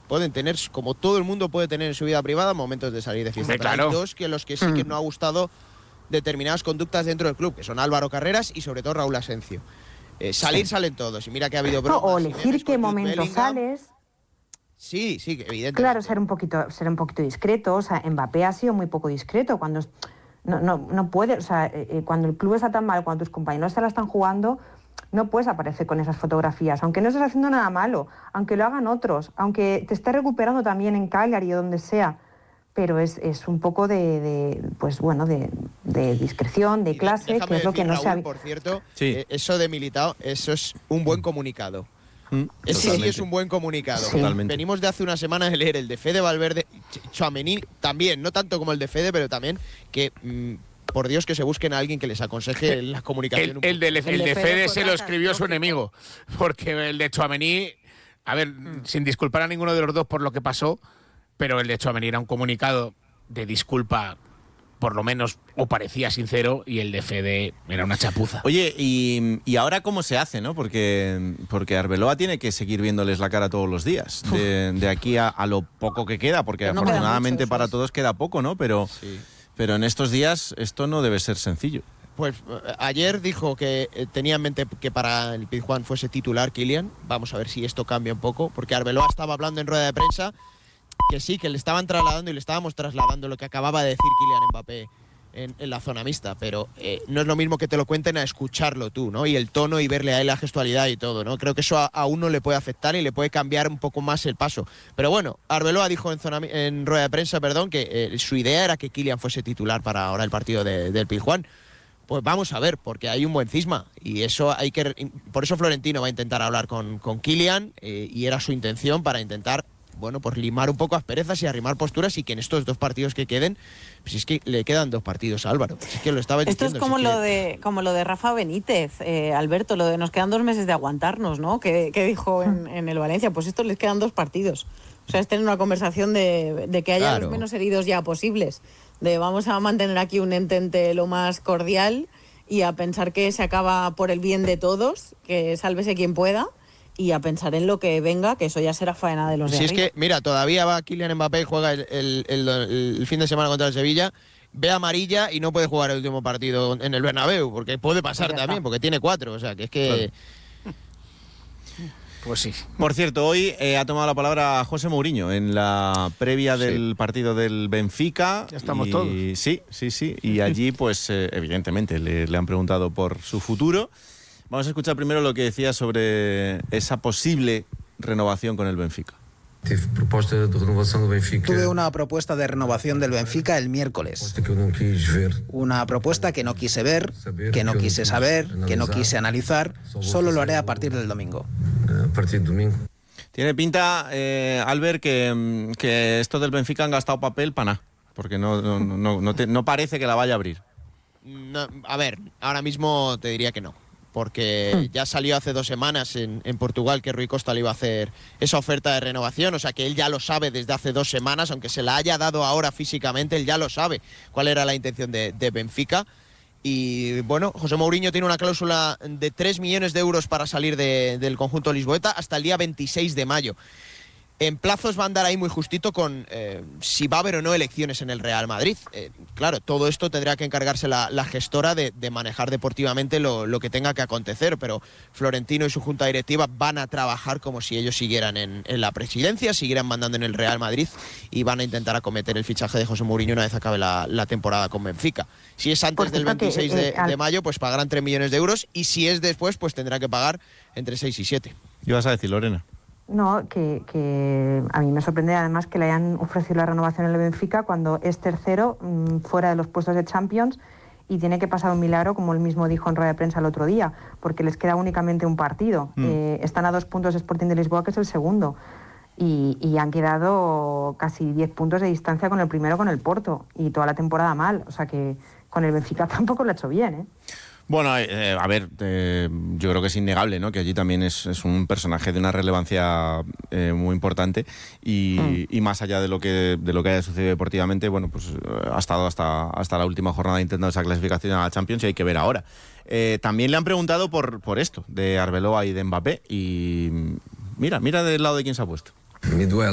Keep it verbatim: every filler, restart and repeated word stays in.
pueden tener, como todo el mundo puede tener en su vida privada, momentos de salir de fiesta. Hombre, claro. Hay dos que los que sí que no ha gustado determinadas conductas dentro del club, que son Álvaro Carreras y sobre todo Raúl Asencio. Eh, salir sí. salen todos, y mira que ha habido bromas. No, o elegir qué momento sales. Sí, sí, evidentemente. Claro, ser un poquito, ser un poquito discreto. O sea, Mbappé ha sido muy poco discreto cuando no, no, no puede, o sea, eh, cuando el club está tan mal, cuando tus compañeros se la están jugando, no puedes aparecer con esas fotografías, aunque no estés haciendo nada malo, aunque lo hagan otros, aunque te estés recuperando también en Cagliari o donde sea. Pero es, es un poco de, de pues bueno, de, de discreción, de clase, Déjame que es lo que decir, no Raúl, se ha... por cierto, sí. eh, eso de Militao, eso es un buen comunicado. Mm, Ese sí es un buen comunicado. Sí. Venimos de hace una semana de leer el de Fede Valverde, Tchouaméni también, no tanto como el de Fede, pero también que... Mm, por Dios, que se busquen a alguien que les aconseje la comunicación. El, el, de, el, el de Fede se lo escribió su lógico. enemigo, porque el de Tchouaméni, a ver, mm. sin disculpar a ninguno de los dos por lo que pasó, pero el de Tchouaméni era un comunicado de disculpa, por lo menos, o parecía sincero, y el de Fede era una chapuza. Oye, y, y ahora cómo se hace, ¿no? Porque, porque Arbeloa tiene que seguir viéndoles la cara todos los días, de, de aquí a, a lo poco que queda, porque Pero no afortunadamente mucho, para ¿sabes? todos queda poco, ¿no? Pero... Sí. Pero en estos días esto no debe ser sencillo. Pues eh, ayer dijo que eh, tenía en mente que para el Pizjuán fuese titular Kylian. Vamos a ver si esto cambia un poco, porque Arbeloa estaba hablando en rueda de prensa que sí, que le estaban trasladando y le estábamos trasladando lo que acababa de decir Kylian Mbappé en, en la zona mixta, pero eh, no es lo mismo que te lo cuenten a escucharlo tú, ¿no? Y el tono y verle a él la gestualidad y todo, ¿no? Creo que eso a, a uno le puede afectar y le puede cambiar un poco más el paso. Pero bueno, Arbeloa dijo en, zona, en rueda de prensa, perdón, que eh, su idea era que Kylian fuese titular para ahora el partido de, del Pizjuán. Pues vamos a ver, porque hay un buen cisma y eso hay que, por eso Florentino va a intentar hablar con, con Kylian eh, y era su intención para intentar, bueno, pues limar un poco asperezas y arrimar posturas y que en estos dos partidos que queden, pues es que le quedan dos partidos a Álvaro. Es que lo estaba Esto diciendo. es como si lo que... de como lo de Rafa Benítez, eh, Alberto, lo de nos quedan dos meses de aguantarnos, ¿no? Que, que dijo en, en el Valencia, pues estos les quedan dos partidos. O sea, es tener una conversación de, de que haya Claro. los menos heridos ya posibles. De vamos a mantener aquí un entente lo más cordial y a pensar que se acaba por el bien de todos, que sálvese quien pueda. Y a pensar en lo que venga, que eso ya será faena de los de Si es arriba. que, mira, todavía va Kylian Mbappé, juega el, el, el, el fin de semana contra el Sevilla, ve amarilla y no puede jugar el último partido en el Bernabéu, porque puede pasar Pues ya también, está. porque tiene cuatro, o sea, que es que... Claro. Pues sí. Por cierto, hoy eh, ha tomado la palabra José Mourinho en la previa Sí. del partido del Benfica. Ya estamos y, todos. Sí, sí, sí. Y allí, pues, eh, evidentemente, le, le han preguntado por su futuro. Vamos a escuchar primero lo que decía sobre esa posible renovación con el Benfica. Tive proposta de renovación do Benfica. Tuve una propuesta de renovación del Benfica el miércoles. Proposta que eu não quis ver. Una propuesta que no quise ver, que no quise saber, que no quise analizar. Solo lo haré a partir del domingo. A partir do domingo. Tiene pinta, eh, Albert, que, que esto del Benfica han gastado papel para nada, porque no, no, no, no, te- no parece que la vaya a abrir. No, a ver, ahora mismo te diría que no, porque ya salió hace dos semanas en, en Portugal que Rui Costa le iba a hacer esa oferta de renovación, o sea que él ya lo sabe desde hace dos semanas, aunque se la haya dado ahora físicamente, él ya lo sabe cuál era la intención de, de Benfica. Y bueno, José Mourinho tiene una cláusula de tres millones de euros para salir de- del conjunto lisboeta hasta el día veintiséis de mayo. En plazos va a andar ahí muy justito con eh, si va a haber o no elecciones en el Real Madrid. Eh, claro, todo esto tendrá que encargarse la, la gestora de, de manejar deportivamente lo, lo que tenga que acontecer, pero Florentino y su junta directiva van a trabajar como si ellos siguieran en, en la presidencia, siguieran mandando en el Real Madrid y van a intentar acometer el fichaje de José Mourinho una vez acabe la, la temporada con Benfica. Si es antes Por del cierto que, veintiséis de, eh, al- de mayo, pues pagarán tres millones de euros y si es después, pues tendrá que pagar entre seis y siete. ¿Qué vas a decir, Lorena? No, que, que a mí me sorprende además que le hayan ofrecido la renovación en el Benfica cuando es tercero mmm, fuera de los puestos de Champions y tiene que pasar un milagro, como él mismo dijo en rueda de prensa el otro día, porque les queda únicamente un partido. Mm. Eh, están a dos puntos de Sporting de Lisboa, que es el segundo, y, y han quedado casi diez puntos de distancia con el primero, con el Porto, y toda la temporada mal. O sea que con el Benfica tampoco lo ha hecho bien, ¿eh? Bueno, eh, a ver, eh, yo creo que es innegable, ¿no? Que allí también es, es un personaje de una relevancia eh, muy importante y, Mm. y más allá de lo que de lo que haya sucedido deportivamente, bueno, pues eh, ha estado hasta, hasta la última jornada intentando esa clasificación a la Champions y hay que ver ahora. Eh, también le han preguntado por, por esto, de Arbeloa y de Mbappé y mira, mira del lado de quién se ha puesto. Mi duelo.